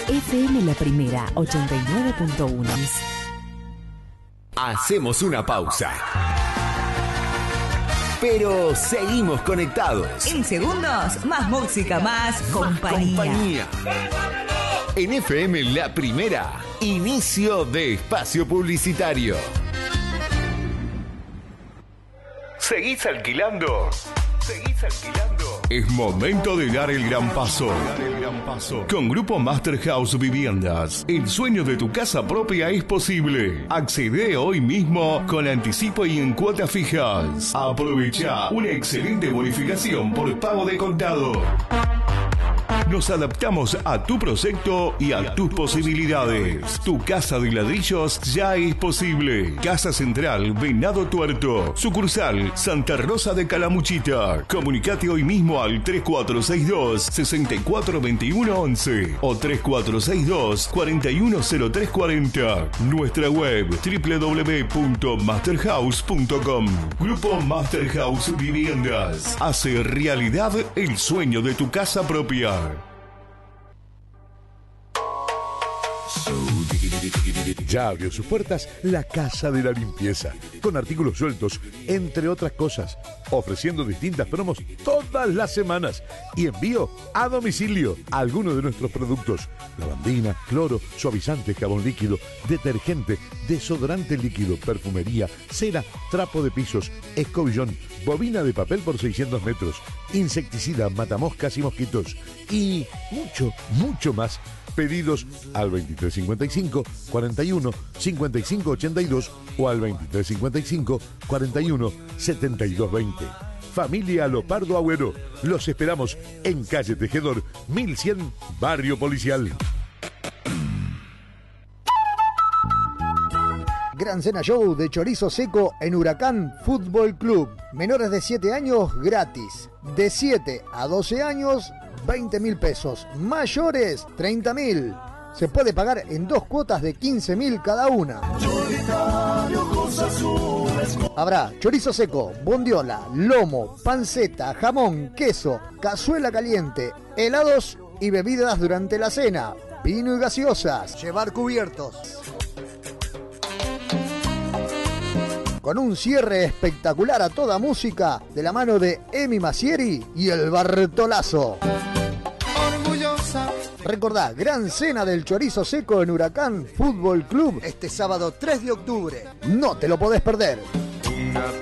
FM La Primera 89.1. Hacemos una pausa, pero seguimos conectados. En segundos, más música, más compañía. En FM La Primera, inicio de espacio publicitario. ¿Seguís alquilando? Es momento de dar el gran paso. Con Grupo Master House Viviendas, el sueño de tu casa propia es posible. Accede hoy mismo con anticipo y en cuotas fijas. Aprovecha una excelente bonificación por pago de contado. Nos adaptamos a tu proyecto y a tus posibilidades. Tu casa de ladrillos ya es posible. Casa Central Venado Tuerto. Sucursal Santa Rosa de Calamuchita. Comunicate hoy mismo al 3462-642111 o 3462-410340. Nuestra web www.masterhouse.com. Grupo Master House Viviendas. Hace realidad el sueño de tu casa propia. Ya abrió sus puertas la Casa de la Limpieza, con artículos sueltos, entre otras cosas, ofreciendo distintas promos todas las semanas y envío a domicilio a algunos de nuestros productos: lavandina, cloro, suavizante, jabón líquido, detergente, desodorante líquido, perfumería, cera, trapo de pisos, escobillón, bobina de papel por 600 metros, insecticida, matamoscas y mosquitos y mucho más. Pedidos al 2355 41 55 82 o al 2355 41 72 20. Familia Lopardo Agüero. Los esperamos en calle Tejedor 1100, Barrio Policial. Gran Cena Show de chorizo seco en Huracán Fútbol Club. Menores de 7 años gratis. De 7 a 12 años 20.000 pesos. Mayores 30.000. Se puede pagar en 2 cuotas de 15.000 cada una. Habrá chorizo seco, bondiola, lomo, panceta, jamón, queso, cazuela caliente, helados y bebidas durante la cena. Vino y gaseosas. Llevar cubiertos. Con un cierre espectacular a toda música de la mano de Emi Masieri y el Bartolazo. Recordá, gran cena del chorizo seco en Huracán Fútbol Club este sábado 3 de octubre. No te lo podés perder.